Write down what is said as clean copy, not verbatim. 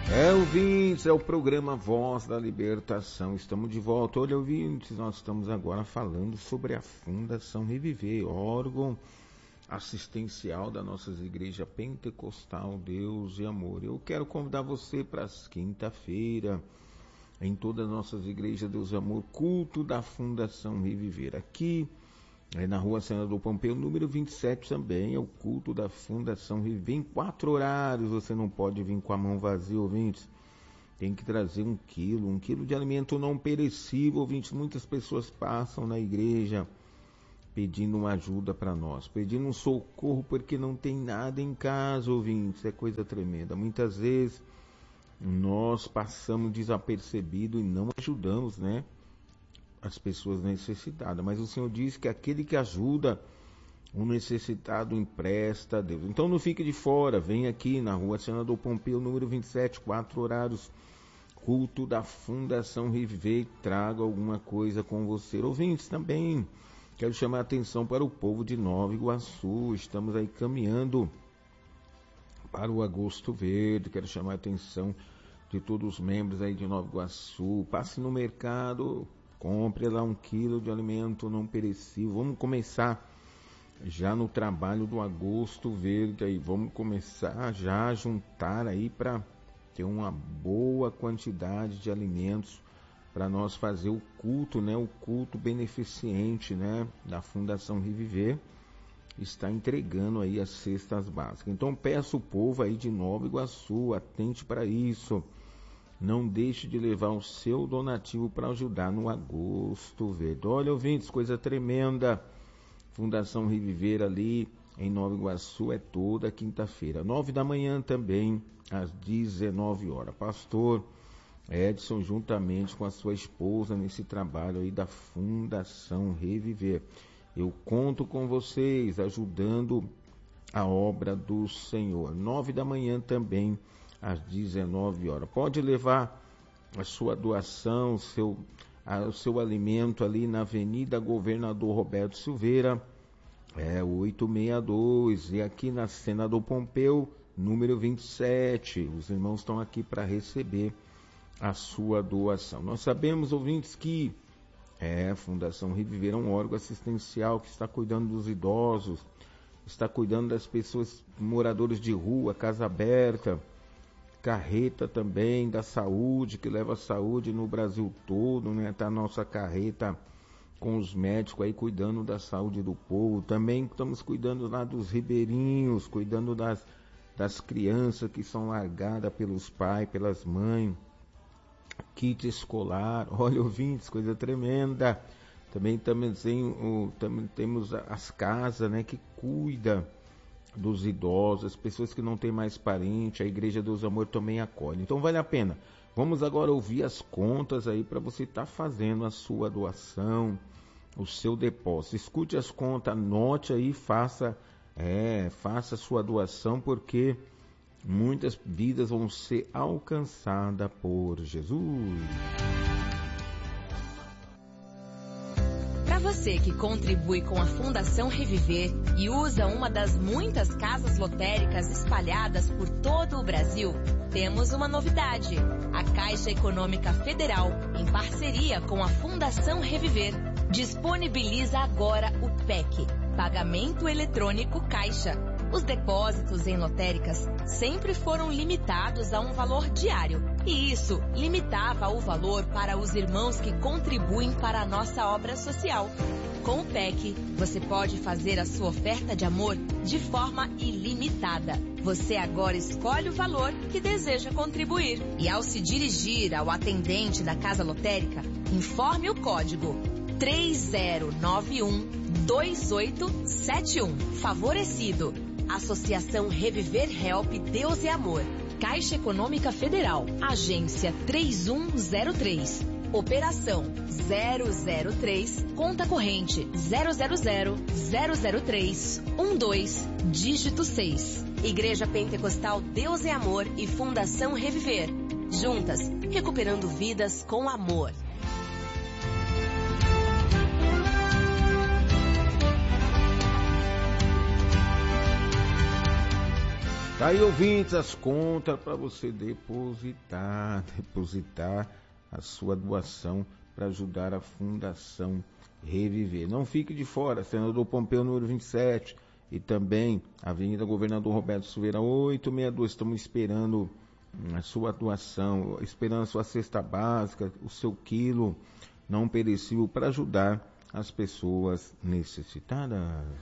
Ouvintes, é o programa Voz da Libertação. Estamos de volta. Olha, ouvintes, nós estamos agora falando sobre a Fundação Reviver, órgão assistencial da nossa igreja pentecostal Deus e Amor. Eu quero convidar você para as quinta-feira, em todas as nossas igrejas Deus e Amor, culto da Fundação Reviver. Aqui, na rua Senador Pompeu, número 27 também, é o culto da Fundação Reviver. Em 4 horários, você não pode vir com a mão vazia, ouvintes. Tem que trazer 1 quilo de alimento não perecível, ouvintes. Muitas pessoas passam na igreja pedindo uma ajuda para nós, pedindo um socorro porque não tem nada em casa, ouvintes. É coisa tremenda. Muitas vezes nós passamos desapercebido e não ajudamos, né, as pessoas necessitadas. Mas o Senhor diz que aquele que ajuda o necessitado empresta a Deus. Então não fique de fora, vem aqui na rua Senador Pompeu, número 27, 4 horários, culto da Fundação Reviver, e traga alguma coisa com você. Ouvintes, também quero chamar a atenção para o povo de Nova Iguaçu. Estamos aí caminhando para o Agosto Verde. Quero chamar a atenção de todos os membros aí de Nova Iguaçu. Passe no mercado, compre lá 1 quilo de alimento não perecível. Vamos começar já no trabalho do Agosto Verde aí. Vamos começar já a juntar aí para ter uma boa quantidade de alimentos para nós fazer o culto, né? O culto beneficente, né? Da Fundação Reviver está entregando aí as cestas básicas. Então peço o povo aí de Nova Iguaçu, atente para isso. Não deixe de levar o seu donativo para ajudar no Agosto Verde. Olha, ouvintes, coisa tremenda. Fundação Reviver ali em Nova Iguaçu é toda quinta-feira, 9 da manhã também, às 19 horas. Pastor Edson, juntamente com a sua esposa, nesse trabalho aí da Fundação Reviver. Eu conto com vocês, ajudando a obra do Senhor. 9 da manhã também, às 19 horas. Pode levar a sua doação, o seu alimento ali na Avenida Governador Roberto Silveira, 862, e aqui na Senador Pompeu, número 27. Os irmãos estão aqui para receber a sua doação. Nós sabemos, ouvintes, que a Fundação Reviver é um órgão assistencial que está cuidando dos idosos, está cuidando das pessoas moradores de rua, casa aberta, carreta também da saúde, que leva a saúde no Brasil todo, né? Tá a nossa carreta com os médicos aí cuidando da saúde do povo. Também estamos cuidando lá dos ribeirinhos, cuidando das crianças que são largadas pelos pais, pelas mães. Kit escolar, olha, ouvintes, coisa tremenda. Também temos as casas, né, que cuida dos idosos, as pessoas que não têm mais parente. A Igreja Deus Amor também acolhe. Então vale a pena. Vamos agora ouvir as contas aí para você estar fazendo a sua doação, o seu depósito. Escute as contas, anote aí, faça a sua doação, porque muitas vidas vão ser alcançadas por Jesus. Para você que contribui com a Fundação Reviver e usa uma das muitas casas lotéricas espalhadas por todo o Brasil, temos uma novidade. A Caixa Econômica Federal, em parceria com a Fundação Reviver, disponibiliza agora o PEC, Pagamento Eletrônico Caixa. Os depósitos em lotéricas sempre foram limitados a um valor diário, e isso limitava o valor para os irmãos que contribuem para a nossa obra social. Com o PEC, você pode fazer a sua oferta de amor de forma ilimitada. Você agora escolhe o valor que deseja contribuir. E ao se dirigir ao atendente da casa lotérica, informe o código 30912871. Favorecido. Associação Reviver Help Deus e Amor. Caixa Econômica Federal. Agência 3103. Operação 003. Conta corrente 000-003-12, dígito 6. Igreja Pentecostal Deus e Amor e Fundação Reviver. Juntas, recuperando vidas com amor. Tá aí, ouvintes, as contas para você depositar a sua doação para ajudar a Fundação Reviver. Não fique de fora, Senador Pompeu, número 27, e também Avenida Governador Roberto Silveira, 862. Estamos esperando a sua doação, esperando a sua cesta básica, o seu quilo não perecível para ajudar as pessoas necessitadas.